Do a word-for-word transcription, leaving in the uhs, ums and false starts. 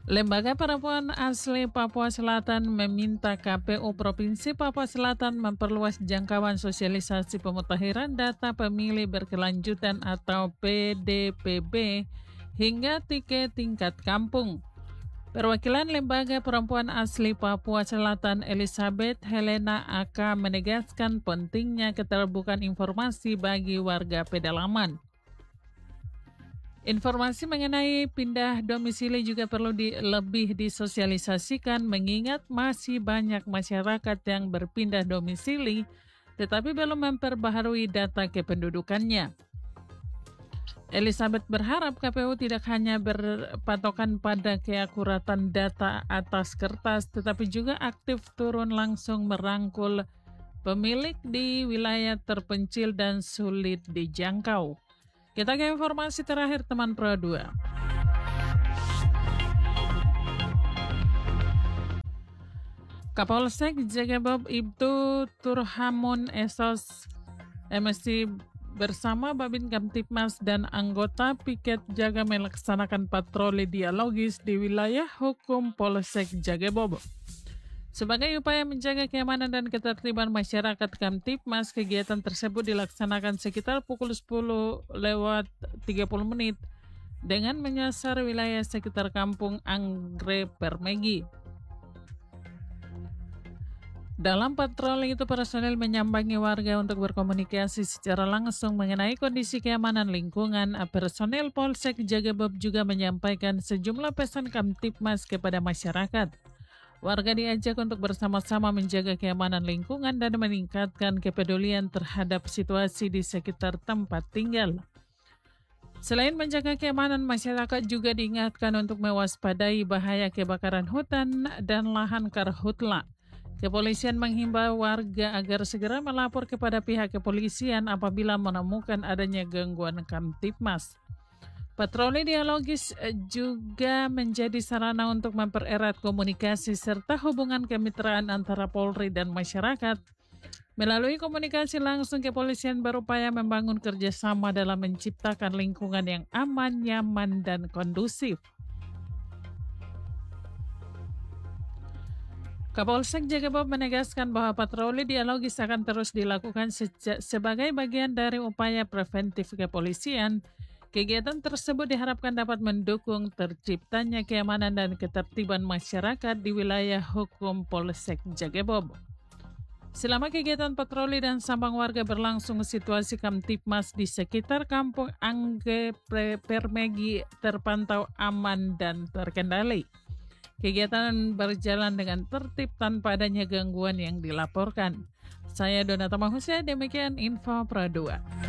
Lembaga Perempuan Asli Papua Selatan meminta K P U Provinsi Papua Selatan memperluas jangkauan sosialisasi pemutahiran data pemilih berkelanjutan atau P D P B hingga tiket tingkat kampung. Perwakilan Lembaga Perempuan Asli Papua Selatan Elizabeth Helena Aka menegaskan pentingnya keterbukaan informasi bagi warga pedalaman. Informasi mengenai pindah domisili juga perlu di, lebih disosialisasikan mengingat masih banyak masyarakat yang berpindah domisili tetapi belum memperbaharui data kependudukannya. Elizabeth berharap K P U tidak hanya berpatokan pada keakuratan data atas kertas tetapi juga aktif turun langsung merangkul pemilik di wilayah terpencil dan sulit dijangkau. Kita ke informasi terakhir teman Pro dua. Kapolsek Jagebob Ibtu Turhamun Esos M S C bersama Babin Kamtipmas dan anggota piket jaga melaksanakan patroli dialogis di wilayah hukum Polsek Jagebob. Sebagai upaya menjaga keamanan dan ketertiban masyarakat Kamtipmas, kegiatan tersebut dilaksanakan sekitar pukul sepuluh lewat tiga puluh menit dengan menyasar wilayah sekitar kampung Anggrek Permegi. Dalam patroli itu, personel menyambangi warga untuk berkomunikasi secara langsung mengenai kondisi keamanan lingkungan. Personel Polsek Jagebob juga menyampaikan sejumlah pesan Kamtipmas kepada masyarakat. Warga diajak untuk bersama-sama menjaga keamanan lingkungan dan meningkatkan kepedulian terhadap situasi di sekitar tempat tinggal. Selain menjaga keamanan, masyarakat juga diingatkan untuk mewaspadai bahaya kebakaran hutan dan lahan karhutla. Kepolisian menghimbau warga agar segera melapor kepada pihak kepolisian apabila menemukan adanya gangguan Kamtipmas. Patroli dialogis juga menjadi sarana untuk mempererat komunikasi serta hubungan kemitraan antara Polri dan masyarakat. Melalui komunikasi langsung, kepolisian berupaya membangun kerjasama dalam menciptakan lingkungan yang aman, nyaman, dan kondusif. Kapolsek Jagebob menegaskan bahwa patroli dialogis akan terus dilakukan sebagai bagian dari upaya preventif kepolisian. Kegiatan tersebut diharapkan dapat mendukung terciptanya keamanan dan ketertiban masyarakat di wilayah hukum Polsek Jagebob. Selama kegiatan patroli dan sambang warga berlangsung, situasi Kamtipmas di sekitar kampung Anggrek Permegi terpantau aman dan terkendali. Kegiatan berjalan dengan tertib tanpa adanya gangguan yang dilaporkan. Saya Donata Mahusya, demikian info Pro dua.